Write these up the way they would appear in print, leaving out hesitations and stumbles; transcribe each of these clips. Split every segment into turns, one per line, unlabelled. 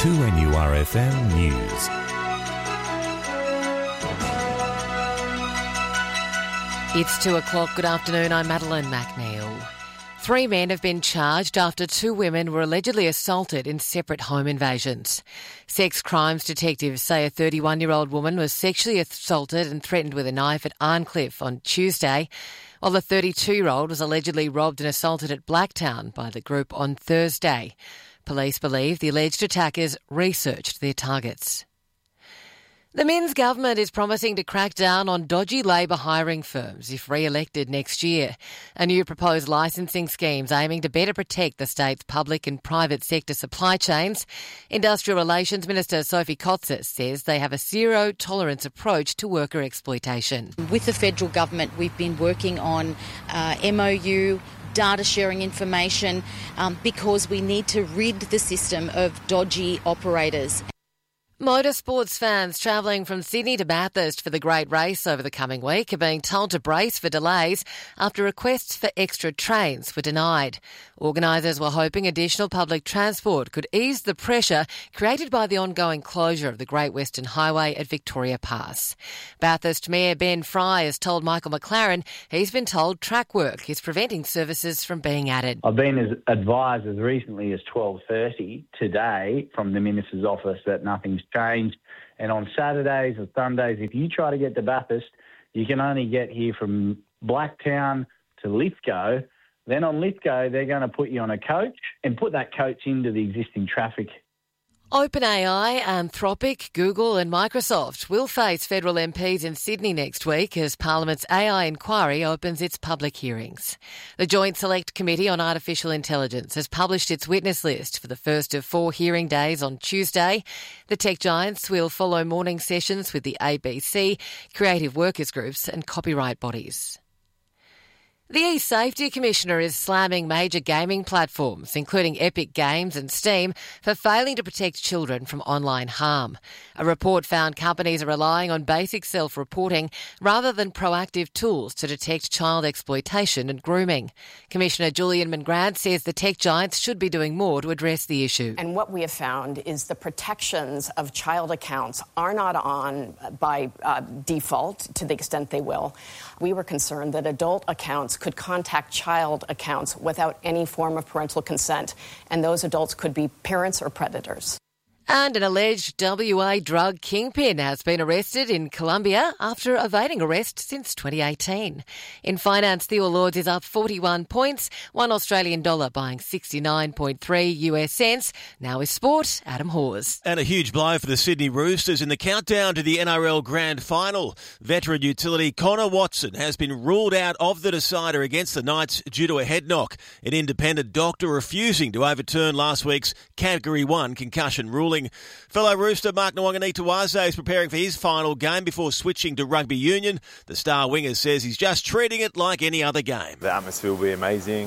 2NURFM News.
It's 2 o'clock. Good afternoon. I'm Madeline McNeil. 3 men have been charged after 2 women were allegedly assaulted in separate home invasions. Sex crimes detectives say a 31-year-old woman was sexually assaulted and threatened with a knife at Arncliffe on Tuesday, while the 32-year-old was allegedly robbed and assaulted at Blacktown by the group on Thursday. Police believe the alleged attackers researched their targets. The Minns government is promising to crack down on dodgy Labor hiring firms if re-elected next year. A new proposed licensing scheme's aiming to better protect the state's public and private sector supply chains. Industrial Relations Minister Sophie Kotsis says they have a zero-tolerance approach to worker exploitation.
With the federal government, we've been working on MOU, data sharing information, because we need to rid the system of dodgy operators.
Motorsports fans travelling from Sydney to Bathurst for the Great Race over the coming week are being told to brace for delays after requests for extra trains were denied. Organisers were hoping additional public transport could ease the pressure created by the ongoing closure of the Great Western Highway at Victoria Pass. Bathurst Mayor Ben Fry has told Michael McLaren he's been told track work is preventing services from being added.
I've been advised as recently as 12:30 today from the Minister's office that nothing's changed. And on Saturdays or Sundays, if you try to get to Bathurst, you can only get here from Blacktown to Lithgow. Then on Lithgow, they're going to put you on a coach and put that coach into the existing traffic.
OpenAI, Anthropic, Google and Microsoft will face federal MPs in Sydney next week as Parliament's AI inquiry opens its public hearings. The Joint Select Committee on Artificial Intelligence has published its witness list for the first of 4 hearing days on Tuesday. The tech giants will follow morning sessions with the ABC, creative workers groups and copyright bodies. The eSafety Commissioner is slamming major gaming platforms, including Epic Games and Steam, for failing to protect children from online harm. A report found companies are relying on basic self-reporting rather than proactive tools to detect child exploitation and grooming. Commissioner Julian Mangrad says the tech giants should be doing more to address the issue.
And what we have found is the protections of child accounts are not on by default to the extent they will. We were concerned that adult accounts could contact child accounts without any form of parental consent, and those adults could be parents or predators.
And an alleged WA drug kingpin has been arrested in Colombia after evading arrest since 2018. In finance, the All Lords is up 41 points, $1 Australian buying 69.3 US cents. Now is sport, Adam Hawes.
And a huge blow for the Sydney Roosters in the countdown to the NRL Grand Final. Veteran utility Connor Watson has been ruled out of the decider against the Knights due to a head knock. An independent doctor refusing to overturn last week's Category 1 concussion ruling. Fellow Rooster Mark Nwanganitawaze is preparing for his final game before switching to rugby union. The star winger says he's just treating it like any other game.
The atmosphere will be amazing.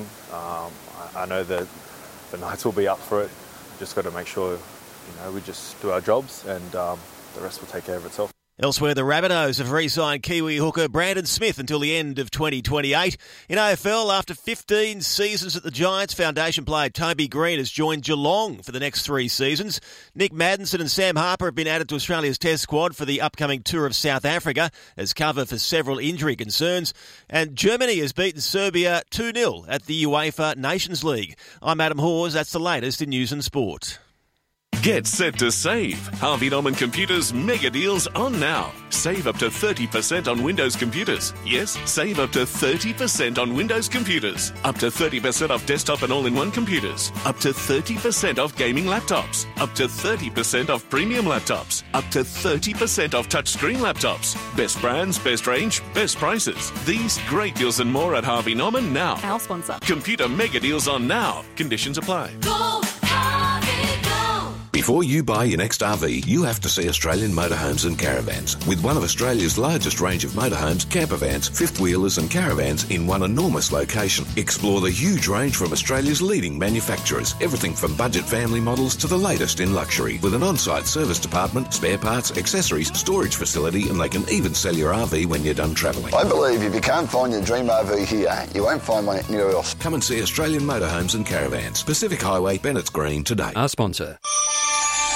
I know that the Knights will be up for it. Just got to make sure we just do our jobs and the rest will take care of itself.
Elsewhere, the Rabbitohs have re-signed Kiwi hooker Brandon Smith until the end of 2028. In AFL, after 15 seasons at the Giants, foundation player Toby Green has joined Geelong for the next 3 seasons. Nick Maddinson and Sam Harper have been added to Australia's Test squad for the upcoming tour of South Africa as cover for several injury concerns. And Germany has beaten Serbia 2-0 at the UEFA Nations League. I'm Adam Hawes. That's the latest in news and sport.
Get set to save. Harvey Norman Computers mega deals on now. Save up to 30% on Windows computers. Yes, save up to 30% on Windows computers. Up to 30% off desktop and all-in-one computers. Up to 30% off gaming laptops. Up to 30% off premium laptops. Up to 30% off touchscreen laptops. Best brands, best range, best prices. These great deals and more at Harvey Norman now.
Our sponsor.
Computer mega deals on now. Conditions apply.
Go Harvey, go!
Before you buy your next RV, you have to see Australian Motorhomes and Caravans. With one of Australia's largest range of motorhomes, campervans, fifth wheelers and caravans in one enormous location. Explore the huge range from Australia's leading manufacturers. Everything from budget family models to the latest in luxury. With an on-site service department, spare parts, accessories, storage facility, and they can even sell your RV when you're done travelling.
I believe if you can't find your dream RV here, you won't find one anywhere else.
Come and see Australian Motorhomes and Caravans. Pacific Highway, Bennett's Green today.
Our sponsor.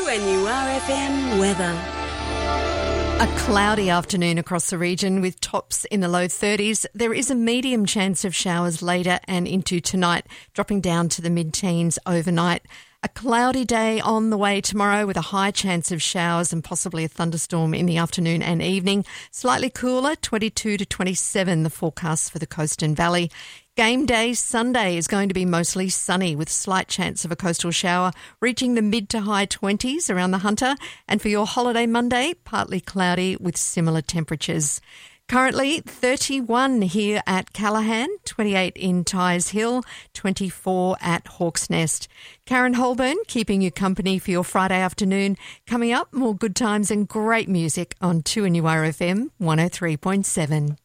2NURFM weather.
A cloudy afternoon across the region with tops in the low 30s. There is a medium chance of showers later and into tonight, dropping down to the mid-teens overnight. A cloudy day on the way tomorrow with a high chance of showers and possibly a thunderstorm in the afternoon and evening. Slightly cooler, 22 to 27, the forecast for the coast and valley. Game day Sunday is going to be mostly sunny with slight chance of a coastal shower, reaching the mid to high 20s around the Hunter. And for your holiday Monday, partly cloudy with similar temperatures. Currently 31 here at Callaghan, 28 in Tyers Hill, 24 at Hawk's Nest. Karen Holborn keeping you company for your Friday afternoon. Coming up, more good times and great music on 2NURFM 103.7.